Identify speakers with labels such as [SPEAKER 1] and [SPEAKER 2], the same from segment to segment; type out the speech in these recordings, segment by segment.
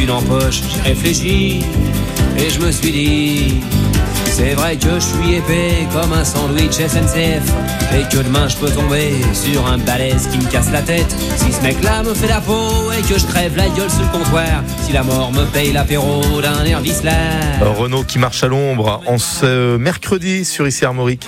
[SPEAKER 1] thune en poche, j'ai réfléchi et je me suis dit, c'est vrai que je suis épais comme un sandwich SNCF et que demain je peux tomber sur un balèze qui me casse la tête. Si ce mec-là me fait la peau et que je crève la gueule sur le comptoir, si la mort me paye l'apéro d'un Hervislar.
[SPEAKER 2] Renaud qui marche à l'ombre en ce mercredi sur Ici Armorique.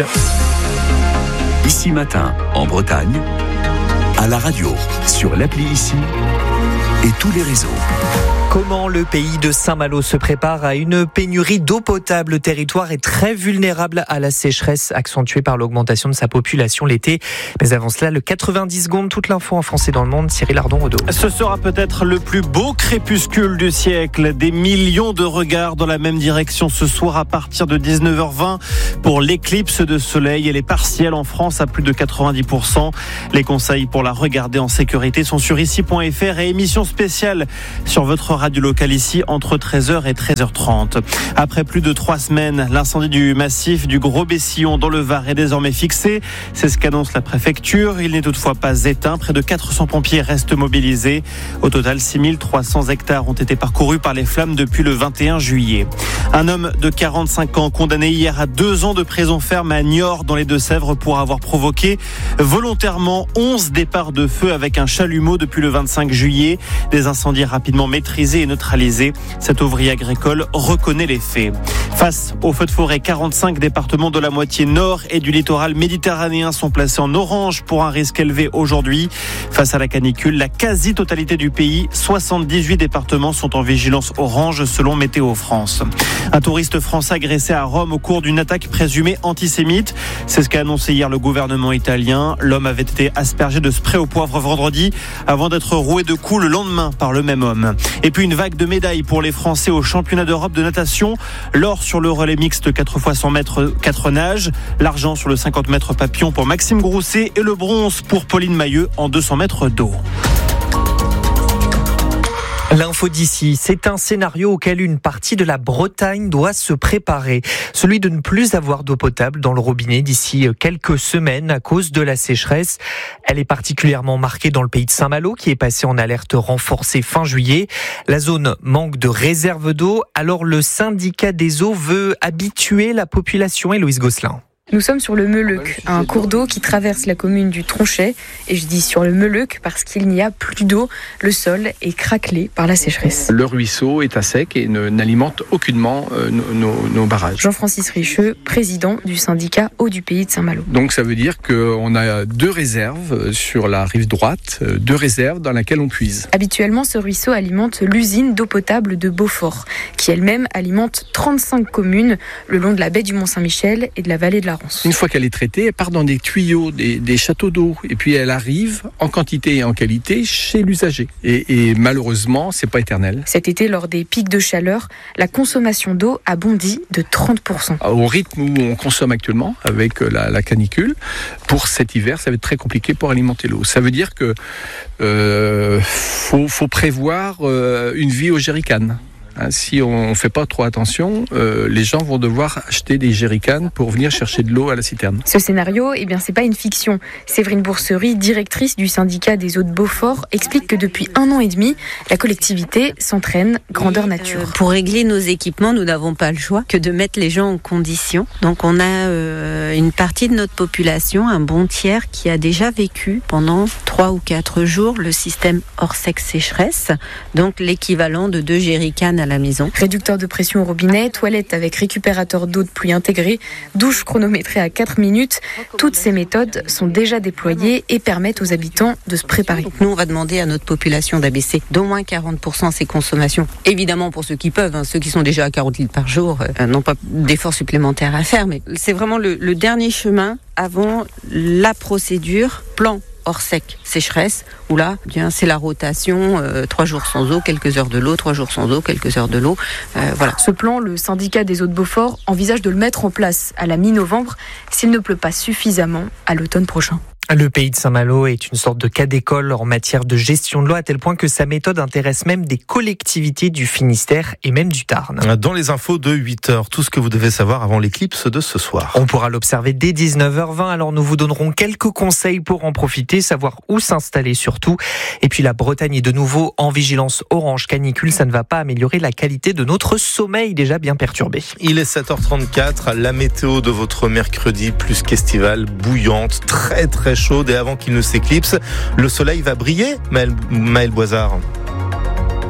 [SPEAKER 3] Ici Matin, en Bretagne, à la radio, sur l'appli Ici et tous les réseaux.
[SPEAKER 4] Comment le pays de Saint-Malo se prépare à une pénurie d'eau potable. Le territoire est très vulnérable à la sécheresse accentuée par l'augmentation de sa population l'été. Mais avant cela, le 90 secondes, toute l'info en français dans le monde, Cyril Ardon-Odo.
[SPEAKER 5] Ce sera peut-être le plus beau crépuscule du siècle. Des millions de regards dans la même direction ce soir à partir de 19h20 pour l'éclipse de soleil. Elle est partielle en France à plus de 90%. Les conseils pour la regarder en sécurité sont sur ici.fr et émission spéciale sur votre radio locale ici entre 13h et 13h30. Après plus de 3 semaines, l'incendie du massif du Gros Bessillon dans le Var est désormais fixé. C'est ce qu'annonce la préfecture. Il n'est toutefois pas éteint. Près de 400 pompiers restent mobilisés. Au total, 6300 hectares ont été parcourus par les flammes depuis le 21 juillet. Un homme de 45 ans condamné hier à 2 ans de prison ferme à Niort dans les Deux-Sèvres pour avoir provoqué volontairement 11 départs de feu avec un chalumeau depuis le 25 juillet. Des incendies rapidement maîtrisés et neutralisé. Cet ouvrier agricole reconnaît les faits. Face aux feux de forêt, 45 départements de la moitié nord et du littoral méditerranéen sont placés en orange pour un risque élevé aujourd'hui. Face à la canicule, la quasi-totalité du pays, 78 départements sont en vigilance orange selon Météo France. Un touriste français agressé à Rome au cours d'une attaque présumée antisémite. C'est ce qu'a annoncé hier le gouvernement italien. L'homme avait été aspergé de spray au poivre vendredi avant d'être roué de coups le lendemain par le même homme. Et puis une vague de médailles pour les Français au championnat d'Europe de natation. L'or sur le relais mixte 4x100 mètres 4 nages. L'argent sur le 50 mètres papillon pour Maxime Grousset et le bronze pour Pauline Mailleux en 200 mètres d'eau.
[SPEAKER 4] L'info d'ici, c'est un scénario auquel une partie de la Bretagne doit se préparer. Celui de ne plus avoir d'eau potable dans le robinet d'ici quelques semaines à cause de la sécheresse. Elle est particulièrement marquée dans le pays de Saint-Malo qui est passé en alerte renforcée fin juillet. La zone manque de réserves d'eau, alors le syndicat des eaux veut habituer la population. Héloïse Gosselin.
[SPEAKER 6] Nous sommes sur le Meleuc, un cours d'eau qui traverse la commune du Tronchet. Et je dis sur le Meleuc parce qu'il n'y a plus d'eau. Le sol est craquelé par la sécheresse.
[SPEAKER 7] Le ruisseau est à sec et n'alimente aucunement nos barrages.
[SPEAKER 6] Jean-Francis Richeux, président du syndicat Eau du pays de Saint-Malo.
[SPEAKER 7] Donc ça veut dire qu'on a 2 réserves sur la rive droite, 2 réserves dans lesquelles on puise.
[SPEAKER 6] Habituellement, ce ruisseau alimente l'usine d'eau potable de Beaufort, qui elle-même alimente 35 communes le long de la baie du Mont-Saint-Michel et de la vallée de la
[SPEAKER 7] Une fois qu'elle est traitée, elle part dans des tuyaux, des châteaux d'eau. Et puis elle arrive en quantité et en qualité chez l'usager. Et malheureusement, c'est pas éternel.
[SPEAKER 6] Cet été, lors des pics de chaleur, la consommation d'eau a bondi de 30%.
[SPEAKER 7] Au rythme où on consomme actuellement, avec la canicule, pour cet hiver, ça va être très compliqué pour alimenter l'eau. Ça veut dire que faut prévoir une vie au jerrycan. Si on ne fait pas trop attention, les gens vont devoir acheter des jerrycans pour venir chercher de l'eau à la citerne.
[SPEAKER 6] Ce scénario, c'est pas une fiction. Séverine Bourserie, directrice du syndicat des eaux de Beaufort, explique que depuis 1 an et demi, la collectivité s'entraîne grandeur nature.
[SPEAKER 8] Pour régler nos équipements, nous n'avons pas le choix que de mettre les gens en condition. Donc on a une partie de notre population, un bon tiers, qui a déjà vécu pendant 3 ou 4 jours le système Orsec sécheresse, donc l'équivalent de 2 jerrycans à la maison.
[SPEAKER 6] Réducteur de pression au robinet, toilette avec récupérateur d'eau de pluie intégré, douche chronométrée à 4 minutes. Toutes ces méthodes sont déjà déployées et permettent aux habitants de se préparer.
[SPEAKER 8] Donc nous, on va demander à notre population d'abaisser d'au moins 40% ses consommations. Évidemment, pour ceux qui peuvent, ceux qui sont déjà à 40 litres par jour n'ont pas d'efforts supplémentaires à faire, mais c'est vraiment le dernier chemin avant la procédure plan Orsec sécheresse, où là, c'est la rotation, 3 jours sans eau, quelques heures de l'eau, 3 jours sans eau, quelques heures de l'eau. Voilà.
[SPEAKER 6] Ce plan, le syndicat des eaux de Beaufort envisage de le mettre en place à la mi-novembre s'il ne pleut pas suffisamment à l'automne prochain.
[SPEAKER 4] Le pays de Saint-Malo est une sorte de cas d'école en matière de gestion de l'eau, à tel point que sa méthode intéresse même des collectivités du Finistère et même du Tarn.
[SPEAKER 2] Dans les infos de 8h, tout ce que vous devez savoir avant l'éclipse de ce soir.
[SPEAKER 4] On pourra l'observer dès 19h20, alors nous vous donnerons quelques conseils pour en profiter, savoir où s'installer surtout. Et puis la Bretagne est de nouveau en vigilance orange canicule, ça ne va pas améliorer la qualité de notre sommeil déjà bien perturbé.
[SPEAKER 2] Il est 7h34, la météo de votre mercredi plus qu'estivale, bouillante, très très chaude, et avant qu'il ne s'éclipse, le soleil va briller, Maël Boisard. Maël ?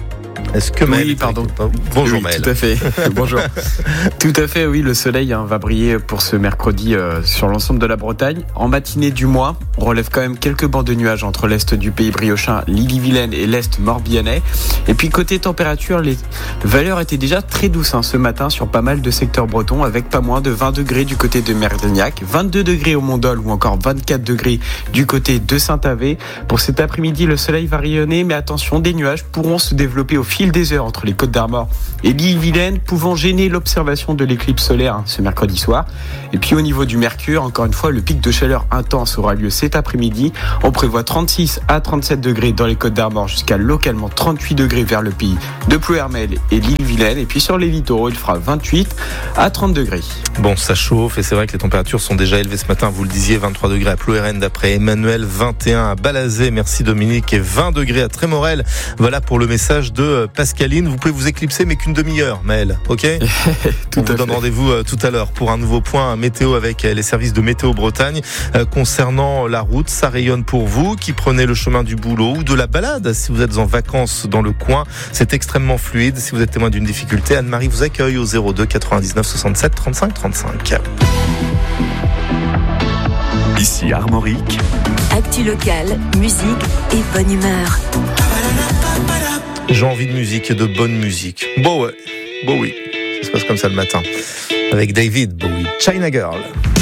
[SPEAKER 2] Est-ce que Maël...
[SPEAKER 9] Oui, pardon.
[SPEAKER 2] Bonjour
[SPEAKER 9] oui,
[SPEAKER 2] Maël.
[SPEAKER 9] Tout à fait. Bonjour. Tout à fait, oui, le soleil va briller pour ce mercredi sur l'ensemble de la Bretagne. En matinée du mois, on relève quand même quelques bancs de nuages entre l'est du pays briochin, l'Ille-et-Vilaine et l'est morbihanais. Et puis côté température, les valeurs étaient déjà très douces ce matin sur pas mal de secteurs bretons, avec pas moins de 20 degrés du côté de Merdignac, 22 degrés au Mont-Dol ou encore 24 degrés du côté de Saint-Avé. Pour cet après-midi, le soleil va rayonner, mais attention, des nuages pourront se développer au fil des heures entre les Côtes d'Armor et l'Ille-et-Vilaine, pouvant gêner l'observation de l'éclipse solaire ce mercredi soir. Et puis au niveau du mercure, encore une fois, le pic de chaleur intense aura lieu cet après-midi. On prévoit 36 à 37 degrés dans les Côtes d'Armor, jusqu'à localement 38 degrés vers le pays de Plouermel et l'Ille-et-Vilaine. Et puis sur les littoraux, il fera 28 à 30 degrés.
[SPEAKER 2] Bon, ça chauffe et c'est vrai que les températures sont déjà élevées ce matin. Vous le disiez, 23 degrés à Plouermel d'après Emmanuel, 21 à Balazé, merci Dominique, et 20 degrés à Trémorel. Voilà pour le message de Pascaline. Vous pouvez vous éclipser, mais qu'une demi-heure, Maël, ok? On vous donne rendez-vous tout à l'heure pour un nouveau point météo avec les services de Météo Bretagne. Concernant la route, ça rayonne pour vous qui prenez le chemin du boulot ou de la balade. Si vous êtes en vacances dans le coin, c'est extrêmement fluide. Si vous êtes témoin d'une difficulté, Anne-Marie vous accueille au 02 99 67 35 35.
[SPEAKER 3] Ici Armorique.
[SPEAKER 10] Actu locale, musique et bonne humeur.
[SPEAKER 2] J'ai envie de musique et de bonne musique. Bon ouais, bon oui, ça se passe comme ça le matin. Avec David Bowie, China Girl.